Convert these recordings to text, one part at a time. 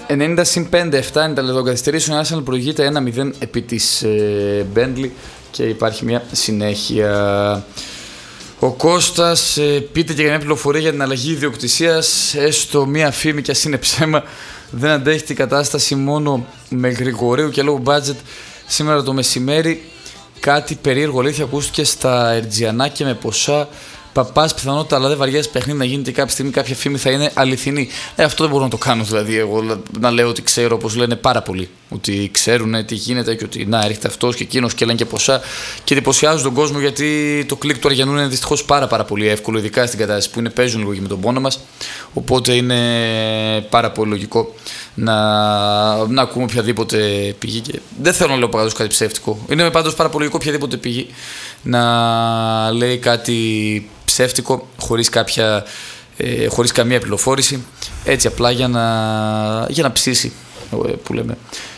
90-5, 7 είναι τα λεπτά καθυστερήσεων. Η Arsenal προηγείται 1-0 επί της Bentley και υπάρχει μια συνέχεια. Ο Κώστας, πείτε και μια πληροφορία για την αλλαγή ιδιοκτησίας, έστω μια φήμη κι ας είναι ψέμα. Δεν αντέχει την κατάσταση μόνο με Γρηγορίου και λόγω budget. Σήμερα το μεσημέρι κάτι περίεργο αλήθεια ακούστηκε στα Ερτζιανάκια με ποσά. Παπάς πιθανότητα, αλλά δεν βαριάζει παιχνίδι να γίνει και κάποια στιγμή κάποια φήμη θα είναι αληθινή. Αυτό δεν μπορώ να το κάνω δηλαδή. Εγώ να λέω ότι ξέρω, όπως λένε πάρα πολλοί. Ότι ξέρουν τι γίνεται και ότι να έρχεται αυτός και εκείνος και λένε και ποσά. Και εντυπωσιάζουν τον κόσμο γιατί το κλικ του Αργιανού είναι δυστυχώς πάρα πολύ εύκολο, ειδικά στην κατάσταση που είναι, παίζουν λίγο και με τον πόνο μας. Οπότε είναι πάρα πολύ λογικό να ακούμε οποιαδήποτε πηγή. Και δεν θέλω να λέω πάντως κάτι ψεύτικο. Είναι πάντως πάρα πολύ λογικό οποιαδήποτε πηγή να λέει κάτι ψεύτικο χωρίς καμία πληροφόρηση, έτσι απλά για να ψήσει, που λέμε,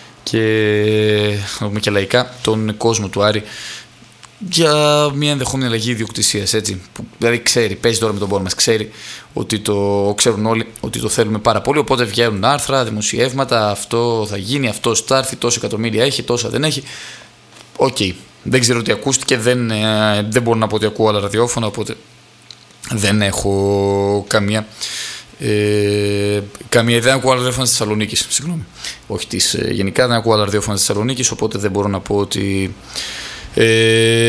και λαϊκά τον κόσμο του Άρη για μια ενδεχόμενη αλλαγή ιδιοκτησίας, έτσι, που δηλαδή ξέρει, παίζει τώρα με τον πόνο μας, ξέρει ότι ξέρουν όλοι ότι το θέλουμε πάρα πολύ, οπότε βγαίνουν άρθρα, δημοσιεύματα, αυτό θα γίνει, αυτό θα έρθει, τόσα εκατομμύρια έχει, τόσα δεν έχει. Οκ. Δεν ξέρω τι ακούστηκε, δεν μπορώ να πω ότι ακούω άλλα ραδιόφωνα, οπότε δεν έχω καμία ιδέα. Δεν ακούω άλλα ραδιόφωνα της Θεσσαλονίκης, συγγνώμη. Όχι γενικά δεν ακούω άλλα ραδιόφωνα της Θεσσαλονίκης, οπότε δεν μπορώ να πω ότι